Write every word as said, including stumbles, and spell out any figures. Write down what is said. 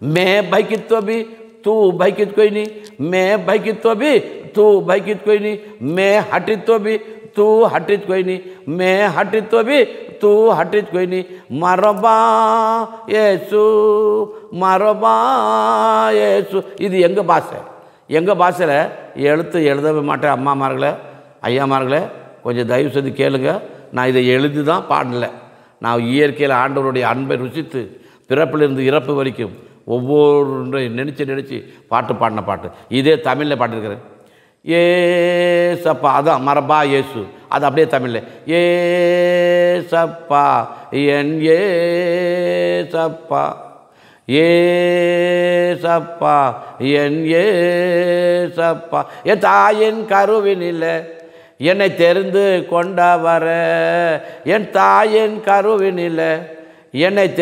मैं भयकित तो भी तू भयकित कोई नहीं, मैं भयकित तो भी तू भयकित कोई नहीं, मैं हटित तो भी तू हटित कोई नहीं, मैं हटित तो भी तू हटित कोई नहीं, மரபா இயேசு மரபா இயேசு. இது எங்கள் பாஷை. எங்கள் பாஷையில் எழுத்து எழுதவே மாட்டேன். அம்மாமார்களே ஐயாமார்களே கொஞ்சம் தயவு செய்து கேளுங்க. நான் இதை எழுதி தான் பாடலை. நான் இயற்கையில் ஆண்டவருடைய அன்பை ருசித்து பிறப்பிலிருந்து இறப்பு வரைக்கும் ஒவ்வொரு நினச்சி நினச்சி பாட்டு பாடின பாட்டு. இதே தமிழில் பாட்டிருக்கிறேன். ஏசப்பா அதான் மரபா இயேசு. அது அப்படியே தமிழில் ஏசப்பா என் ஏசப்பா ஏசப்பா என் ஏசப்பா என் தாயின் கருவினில் என்னை தெரிந்து கொண்டவர என் தாயின் கருவினில் என்னை